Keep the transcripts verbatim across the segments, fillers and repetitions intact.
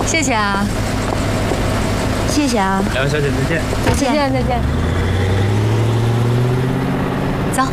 谢谢啊，谢谢啊， 两位小姐再见， 再见，再见，再见。走。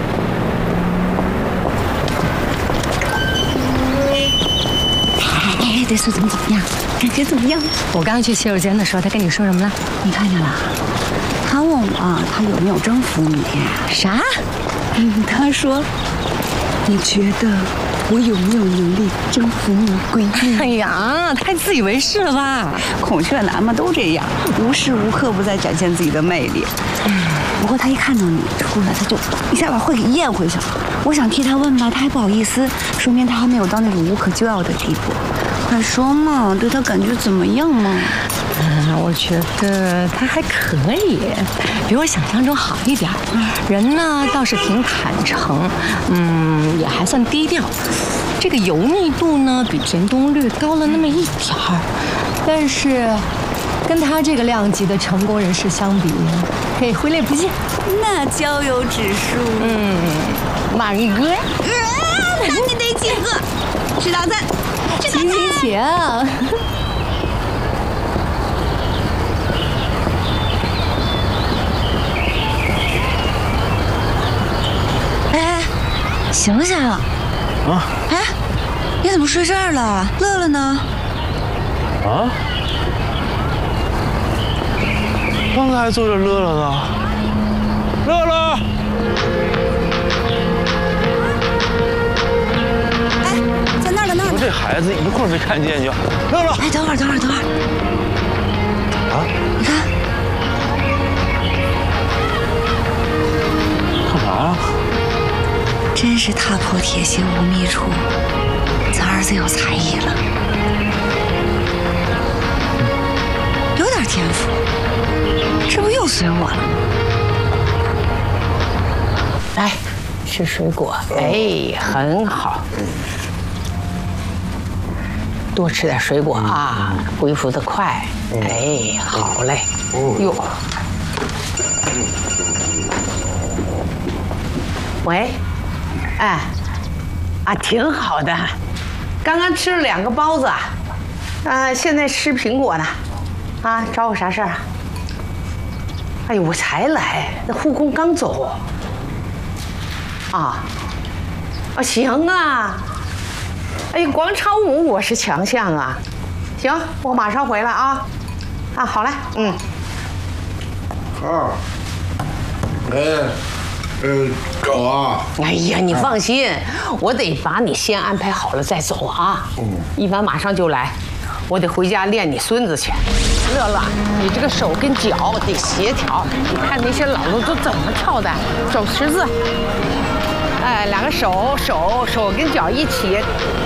哎，这次怎么怎么样？感觉怎么样？我刚去洗手间的时候，他跟你说什么了？你看见了？他问我他有没有征服你？啥？嗯，他说，你觉得我有没有能力征服你，闺女？哎呀，太自以为是了吧！孔雀男嘛都这样，无时无刻不在展现自己的魅力。不过他一看到你出来，他就一下把话给咽回去了。我想替他问吧，他还不好意思，说明他还没有到那种无可救药的地步。快说嘛，对他感觉怎么样嘛？嗯，我觉得他还可以，比我想象中好一点。人呢倒是挺坦诚，嗯，也还算低调。这个油腻度呢比田冬绿高了那么一点儿，但是跟他这个量级的成功人士相比，可以挥泪不见。那交友指数，嗯，满哥，那你得请客，吃大餐，吃大餐，请请请。哎，醒醒！啊！哎，你怎么睡这儿了？乐乐呢？ 啊？刚才还坐着乐乐呢。乐乐！ 哎，在那儿呢，那儿呢。 我这孩子一会儿没看见就……乐乐！ 哎，等会儿，等会儿，等会儿。 啊？ 你看。 干嘛呀？ 真是踏破铁鞋无觅处，咱儿子有才艺了，有点天赋，这不又随我了吗？ 来，吃水果，哎，很好，多吃点水果啊，恢复得快。哎，好嘞。哟，喂。哎，啊，挺好的，刚刚吃了两个包子，啊，现在吃苹果呢，啊，找我啥事儿啊？哎呦，我才来，那护工刚走。啊，啊，行啊，哎呀，广场舞我是强项啊，行，我马上回来啊，啊，好嘞，嗯。 二，哎。呃，走啊！ 哎呀，你放心，我得把你先安排好了再走啊。嗯，一凡马上就来，我得回家练你孙子去。乐乐，你这个手跟脚得协调，你看那些老子都怎么跳的，手十字，哎，两个手手手跟脚一起。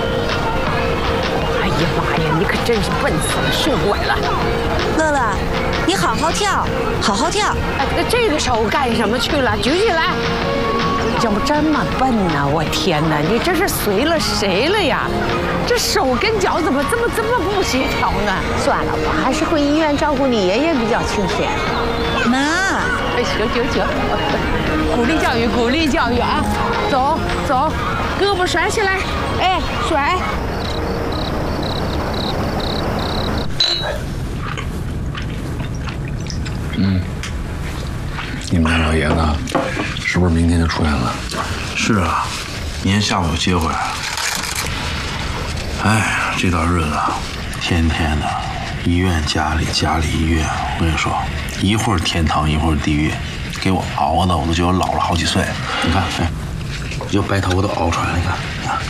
哎呀妈呀，你可真是笨死了，训拐了。 乐乐，你好好跳，好好跳。 哎，这个手干什么去了？举起来！你怎么这么笨呢？我天哪，你这是随了谁了呀？这手跟脚怎么这么这么不协调呢？算了，我还是回医院照顾你爷爷比较清闲。 妈， 哎，行行行，鼓励教育，鼓励教育啊！走走，胳膊甩起来，哎，甩。 嗯，你们家老爷子是不是明天就出院了？ 是啊，明天下午就接回来了。哎，这段日子天天的，医院家里家里医院，我跟你说，一会儿天堂一会儿地狱，给我熬的我都觉得我老了好几岁。你看，哎，这白头发都熬出来了，你看，你看。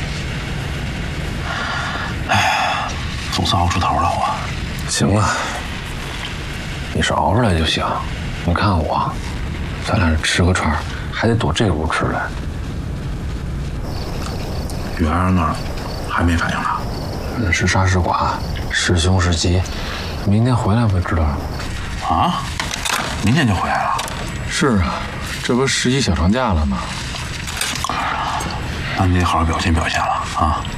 哎，总算熬出头了我。 行了。你是熬出来就行，你看我，咱俩吃个串还得躲这屋吃来。 元儿那儿还没反应呢。 嗯，是杀是剐，是凶是吉，明天回来不就知道了？ 啊？明天就回来了？ 是啊，这不十一小长假了吗？ 那你得好好表现表现了啊！